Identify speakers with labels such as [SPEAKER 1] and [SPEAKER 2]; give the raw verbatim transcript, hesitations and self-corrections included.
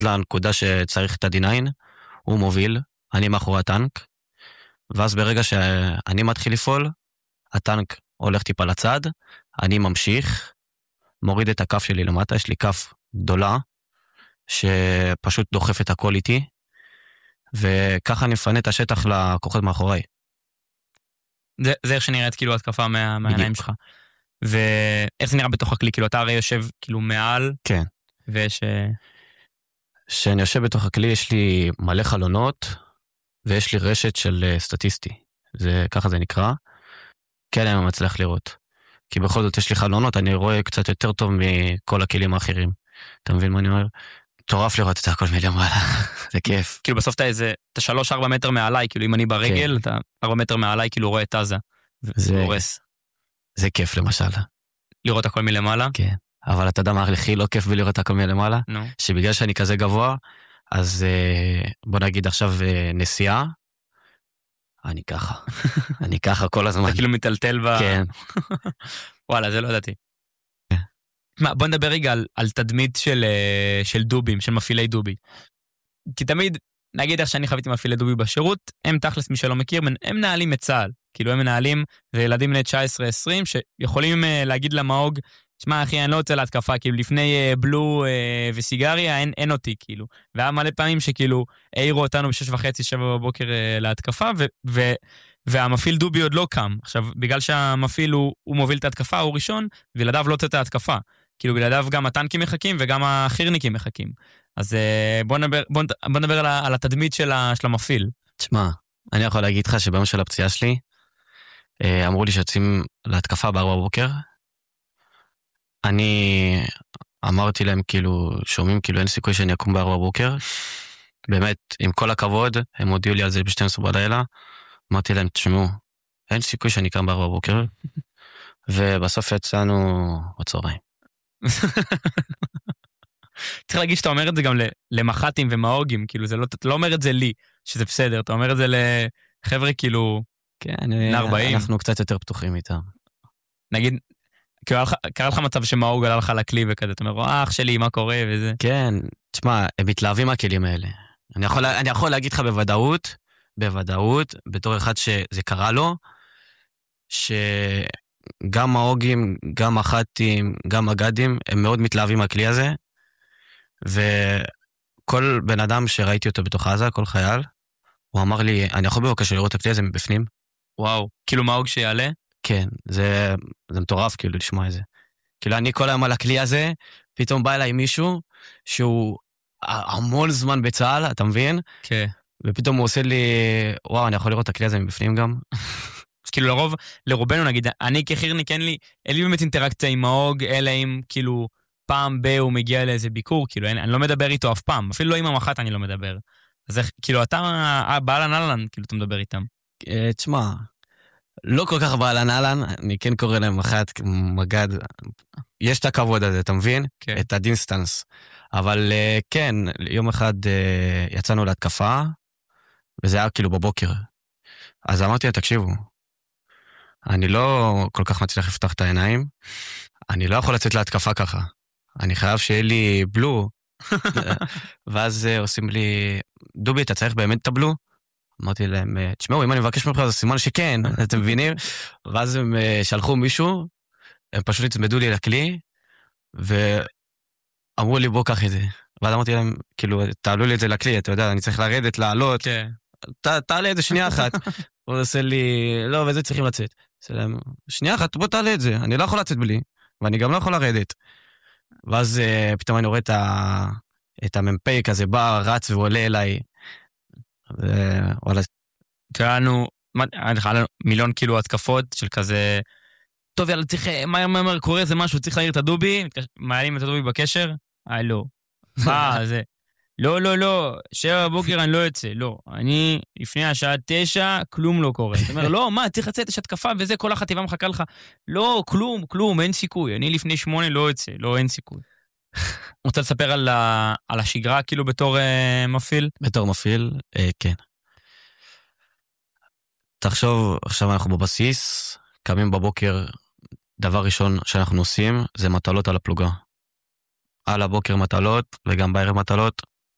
[SPEAKER 1] לנקודה שצריך את ה-די ניין, הוא מוביל, אני מאחורי הטנק, ואז ברגע שאני מתחיל לפעול, הטנק הולך טיפה לצד, אני ממשיך, מוריד את הכף שלי למטה, יש לי כף גדולה, שפשוט דוחף את הכל איתי, וככה אני מפנה את השטח לכוחות מאחוריי.
[SPEAKER 2] זה, זה איך שנראית כאילו התקפה מה, מהעיניים שלך. ואיך זה נראה בתוך הכלי? כאילו אתה הרי יושב כאילו מעל,
[SPEAKER 1] כן.
[SPEAKER 2] ויש...
[SPEAKER 1] כשאני יושב בתוך הכלי יש לי מלא חלונות, ויש לי רשת של סטטיסטי. זה, ככה זה נקרא. כן, אני מצליח לראות. כי בכל זאת יש לי חלונות, אני רואה קצת יותר טוב מכל הכלים האחרים. אתה מבין מה אני אומר? טורף לראות את הכל מלמעלה. זה כיף.
[SPEAKER 2] כאילו בסוף אתה איזה, אתה שלוש ארבע מטר מעליי, כאילו אם אני ברגל, אתה ארבע מטר מעליי, כאילו רואה את עזה. זה הורס.
[SPEAKER 1] זה כיף למשל.
[SPEAKER 2] לראות הכל מלמעלה? כן.
[SPEAKER 1] אבל אתה יודע מה הכי לא כיף בלראות הכל מלמעלה?
[SPEAKER 2] נו.
[SPEAKER 1] שבגלל שאני כזה גבוה, אז בוא נגיד עכשיו נסיעה, אני ככה. אני ככה כל הזמן.
[SPEAKER 2] אתה כאילו מטלטל ב...
[SPEAKER 1] כן.
[SPEAKER 2] וואלה, זה לא ידעתי. מה, בוא נדבר רגע על, על תדמית של, של דובים, של מפעילי דובי. כי תמיד, נגיד איך שאני חוויתי מפעילי דובי בשירות, הם תכלס מי שלא מכיר, הם מנהלים את צה"ל. כאילו הם מנהלים, וילדים בני תשע עשרה עשרים, שיכולים להגיד למאוג, שמע אחי, אני לא רוצה להתקפה, כאילו לפני בלו וסיגריה, אין, אין אותי, כאילו. והיה מלא פעמים שכאילו, העירו אותנו בשש וחצי, שבע בבוקר להתקפה, ו... ו והמפעיל דובי עוד לא קם. עכשיו, בגלל שהמפעיל הוא, הוא מוביל את ההתקפה, הוא ראשון, וילדיו לא תת ההתקפה. כאילו, בלעדיו גם הטנקים מחכים, וגם החירניקים מחכים. אז בוא נדבר, בוא, בוא נדבר על, על התדמית של, ה, של המפעיל.
[SPEAKER 1] תשמע, אני יכול להגיד לך שביום של הפציעה שלי, אמרו לי שיוצאים להתקפה בארבע בבוקר. אני אמרתי להם, כאילו, שומעים, כאילו, אין סיכוי שאני אקום בארבע בבוקר. באמת, עם כל הכבוד, הם הודיעו לי על זה ב-שתים עשרה בלילה. אמרתי להם, תשמעו, אין סיכוי שאני קם בארבע בבוקר, ובסוף יצאנו בצהריים.
[SPEAKER 2] צריך להגיד שאתה אומר את זה גם למח"טים ומאוגים, כאילו זה לא, אתה לא אומר את זה לי, שזה בסדר, אתה אומר את זה לחבר'ה כאילו,
[SPEAKER 1] כן, אנחנו קצת יותר פתוחים איתם.
[SPEAKER 2] נגיד, קרה לך מצב שמאוג עלה לך לכלי וכזה, אתה אומר, אח שלי, מה קורה וזה?
[SPEAKER 1] כן, תשמע, הם מתלהבים מהכלים האלה. אני יכול, אני יכול להגיד לך בוודאות, בוודאות, בתור אחד שזה קרה לו, שגם האוגים, גם החטים, גם הגדים, הם מאוד מתלהבים מהכלי הזה, וכל בן אדם שראיתי אותו בתוך עזה, כל חייל, הוא אמר לי, אני יכול בבקשה לראות את הכלי הזה מבפנים?
[SPEAKER 2] וואו, כאילו מה האוג שיעלה?
[SPEAKER 1] כן, זה, זה מטורף כאילו לשמוע את זה. כאילו אני כל היום על הכלי הזה, פתאום בא אליי מישהו, שהוא המון זמן בצהל, אתה מבין?
[SPEAKER 2] כן.
[SPEAKER 1] ופתאום הוא עושה לי, וואו, אני יכול לראות את הכלי הזה מבפנים גם.
[SPEAKER 2] אז כאילו לרוב, לרובנו נגיד, אני כחירניק אין לי, אין לי באמת אינטראקציה עם האוג, אלא אם כאילו פעם ב הוא מגיע לאיזה ביקור, כאילו אין, אני לא מדבר איתו אף פעם, אפילו לא עם המח"ט אני לא מדבר. אז איך, כאילו אתה, באלן אלן, כאילו אתה מדבר איתם.
[SPEAKER 1] תשמע, לא כל כך באלן אלן, אני כן קורא להם מח"ט, מגד, יש את הכבוד הזה, אתה מבין?
[SPEAKER 2] כן.
[SPEAKER 1] את הדינסטנס. אבל כן, יום אחד יצאנו להתקפה, וזה היה כאילו בבוקר. אז אמרתי לה, תקשיבו, אני לא כל כך מצליח לפתוח את העיניים, אני לא יכול לצאת להתקפה ככה. אני חייב שיהיה לי בלו. ואז עושים לי, דובי, אתה צריך באמת את הבלו? אמרתי להם, תשמעו, אם אני מבקש ממך, זה סימן שכן, אתם מבינים? ואז הם שלחו מישהו, הם פשוט הצמדו לי לכלי, ואמרו לי, בוא קח את זה. ואז אמרתי להם, כאילו, תעלו לי את זה לכלי, אתה יודע, אני צריך לרדת, לעלות.
[SPEAKER 2] כן.
[SPEAKER 1] תעלה את זה שנייה אחת. הוא עושה לי, לא, וזה צריכים לצאת. שנייה אחת, בוא תעלה את זה, אני לא יכול לצאת בלי, ואני גם לא יכול לרדת. ואז פתאום אני רואה את הממפי כזה, בא, רץ ועולה אליי. וואלה.
[SPEAKER 2] תראה לנו, מיליון כאילו התקפות של כזה, טוב, יאללה, צריך, מה אומר, קורה איזה משהו, צריך להעיר את הדובי, מעלים את הדובי בקשר? אה, לא. מה, זה... לא, לא, לא, שבע בבוקר אני לא יוצא, לא. אני, לפני השעה תשע, כלום לא קורה. זאת אומרת, לא, מה, צריך לצאת, יש התקפה וזה, כל החטיבה מחכה לך. לא, כלום, כלום, אין סיכוי. אני לפני שמונה לא יוצא, לא, אין סיכוי. רוצה לספר על, ה, על השגרה, כאילו, בתור אה, מפעיל?
[SPEAKER 1] בתור מפעיל, אה, כן. תחשוב, עכשיו אנחנו בבסיס, קמים בבוקר, דבר ראשון שאנחנו עושים, זה מטלות על הפלוגה. על הבוקר מטלות, וגם בערב מטלות.